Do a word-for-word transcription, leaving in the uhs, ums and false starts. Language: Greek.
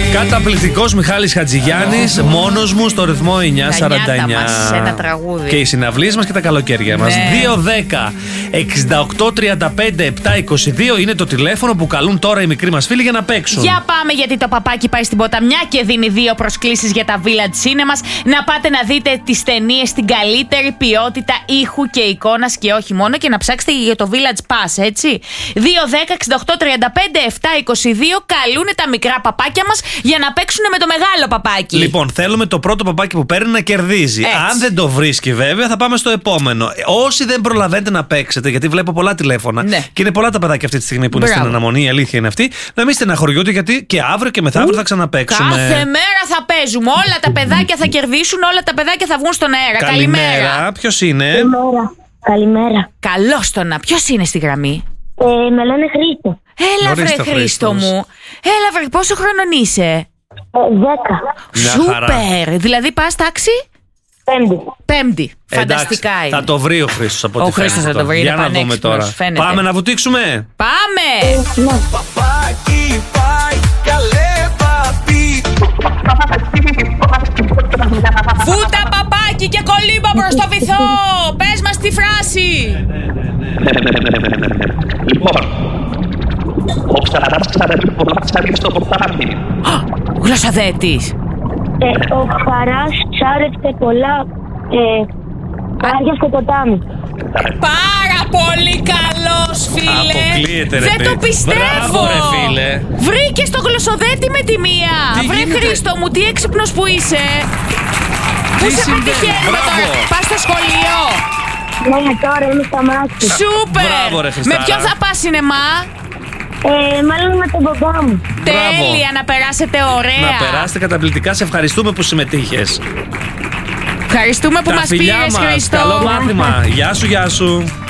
Καταπληκτικός Μιχάλης Χατζηγιάννης, μόνος μου στο ρυθμό εννιά σαράντα εννιά. Μας, ένα τραγούδι. Και οι συναυλίες μας και τα καλοκαίρια μας. Ναι. δύο δέκα εξήντα οκτώ τριάντα πέντε επτακόσια είκοσι δύο είναι το τηλέφωνο που καλούν τώρα οι μικροί μας φίλοι για να παίξουν. Για πάμε, γιατί το παπάκι πάει στην ποταμιά και δίνει δύο προσκλήσεις για τα Village Cinemas. Να πάτε να δείτε τις ταινίες στην καλύτερη ποιότητα ήχου και εικόνας και όχι μόνο, και να ψάξετε για το Village Pass, έτσι. δύο δέκα εξήντα οκτώ τριάντα πέντε επτακόσια είκοσι δύο καλούνε τα μικρά παπάκια μας για να παίξουν με το μεγάλο παπάκι. Λοιπόν, θέλουμε το πρώτο παπάκι που παίρνει να κερδίζει. Έτσι. Αν δεν το βρίσκει, βέβαια, θα πάμε στο επόμενο. Όσοι δεν προλαβαίνετε να παίξετε, γιατί βλέπω πολλά τηλέφωνα, ναι, και είναι πολλά τα παιδάκια αυτή τη στιγμή που Μπράβο. είναι στην αναμονή, η αλήθεια είναι αυτή, να μην στεναχωριούνται, γιατί και αύριο και μεθαύριο θα ξαναπαίξουμε. Κάθε μέρα θα παίζουμε. Όλα τα παιδάκια θα κερδίσουν, όλα τα παιδάκια θα βγουν στον αέρα. Καλημέρα. Ποιος είναι? Καλημέρα. Καλημέρα. Καλώς το να. Ποιος είναι στη γραμμή? Ε, με λένε Χρήστο. Έλα, βρε Ορίστε, Χρήστο Χρήστος. μου. Έλα, βρε, πόσο χρονών είσαι? Ε, δέκα. Μια χαρά. Σούπερ. Δηλαδή πας τάξη? Πέμπτη. Πέμπτη. Φανταστικά Εντάξει, είναι. θα το βρει ο Χρήστος από Ο ό,τι Χρήστος φαίνεται θα το βρει, τώρα. είναι Για να δούμε πανέξυπνος, τώρα. φαίνεται. Πάμε να βουτήξουμε. Πάμε. Ναι. Φούτα παπάκι και κολύμπα προς το βυθό. Πες μας τη φράση. Λοιπόν, ο ψαράς ψαρεύει πολλά ψάρια στο ποτάμι. Γλωσσαδέτης. Ε, ο Χαράς ψάρευε πολλά ε, ψάρια στο ποτάμι. Πάρα πολύ καλός, φίλε. Αποκλείεται, ρε Δεν παιδί. το πιστεύω. Μπράβο, ρε φίλε. Βρήκες το γλωσσοδέτη με τη μία. Τι Βρε γίνεται? Χρήστο μου, τι έξυπνος που είσαι. Πού σε συμβαίνει? πετυχαίνουμε Μπράβο. τώρα? Πας στο σχολείο. Ναι, τώρα είμαι στα μάτια. Σούπερ. Μπράβο, ρε Με Χριστάρα. ποιον θα πας σινεμά? Ε, μάλλον με τον μπαμπά μου. Τέλεια, να περάσετε ωραία. Να περάσετε καταπληκτικά. Σε ευχαριστούμε που συμμετείχες. Ευχαριστούμε που Τα μας φιλιά πήρες, μας. Χρήστο. Καλό μάθημα. Γεια σου, γεια σου.